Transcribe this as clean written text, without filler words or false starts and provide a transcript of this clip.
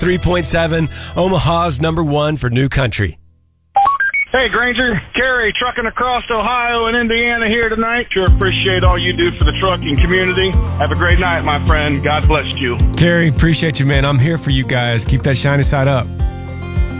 93.7, Omaha's number one for new country. Hey, Granger. Gary, trucking across Ohio and Indiana here tonight. Sure appreciate all you do for the trucking community. Have a great night, my friend. God bless you. Gary, appreciate you, man. I'm here for you guys. Keep that shiny side up.